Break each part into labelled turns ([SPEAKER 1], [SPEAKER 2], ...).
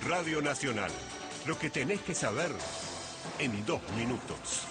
[SPEAKER 1] Radio Nacional. Lo que tenés que saber en 2 minutos.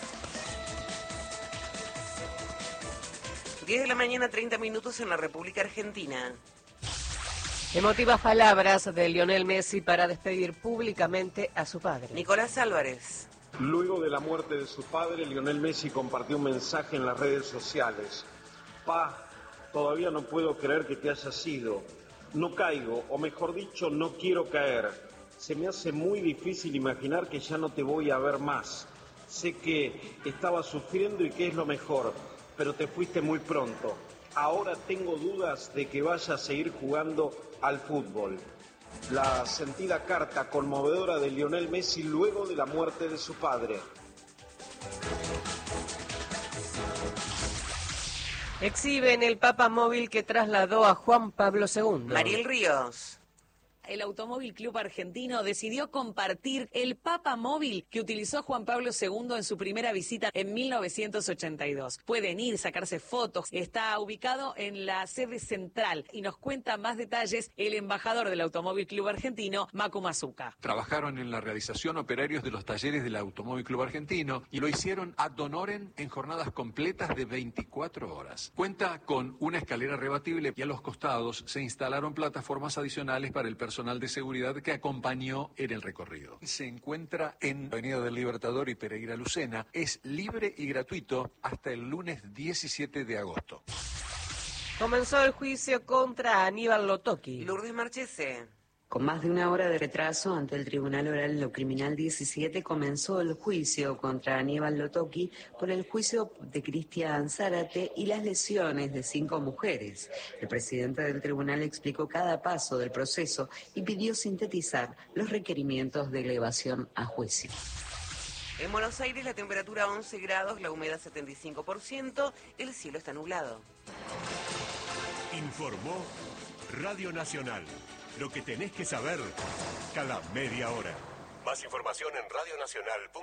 [SPEAKER 2] 10 de la mañana, 30 minutos en la República Argentina.
[SPEAKER 3] Emotivas palabras de Lionel Messi para despedir públicamente a su padre.
[SPEAKER 2] Nicolás Álvarez.
[SPEAKER 4] Luego de la muerte de su padre, Lionel Messi compartió un mensaje en las redes sociales. Pa, todavía no puedo creer que te hayas ido. No caigo, o mejor dicho, no quiero caer. Se me hace muy difícil imaginar que ya no te voy a ver más. Sé que estabas sufriendo y que es lo mejor, pero te fuiste muy pronto. Ahora tengo dudas de que vayas a seguir jugando al fútbol. La sentida carta conmovedora de Lionel Messi luego de la muerte de su padre.
[SPEAKER 3] Exhiben el Papa Móvil que trasladó a Juan Pablo II.
[SPEAKER 2] Mariel Ríos.
[SPEAKER 5] El Automóvil Club Argentino decidió compartir el Papa Móvil que utilizó Juan Pablo II en su primera visita en 1982. Pueden ir, sacarse fotos. Está ubicado en la sede central y nos cuenta más detalles el embajador del Automóvil Club Argentino, Macu Mazuca.
[SPEAKER 6] Trabajaron en la realización operarios de los talleres del Automóvil Club Argentino y lo hicieron ad honorem en jornadas completas de 24 horas. Cuenta con una escalera rebatible y a los costados se instalaron plataformas adicionales para el personal de seguridad que acompañó en el recorrido. Se encuentra en Avenida del Libertador y Pereira Lucena. Es libre y gratuito hasta el lunes 17 de agosto.
[SPEAKER 3] Comenzó el juicio contra Aníbal Lotoki.
[SPEAKER 2] Lourdes Marchese.
[SPEAKER 7] Con más de una hora de retraso ante el Tribunal Oral en lo Criminal 17 comenzó el juicio contra Aníbal Lotoki por el juicio de Cristian Zárate y las lesiones de 5 mujeres. El presidente del tribunal explicó cada paso del proceso y pidió sintetizar los requerimientos de elevación a juicio.
[SPEAKER 2] En Buenos Aires la temperatura 11 grados, la humedad 75%, el cielo está nublado.
[SPEAKER 1] Informó Radio Nacional. Lo que tenés que saber cada media hora. Más información en radionacional.com.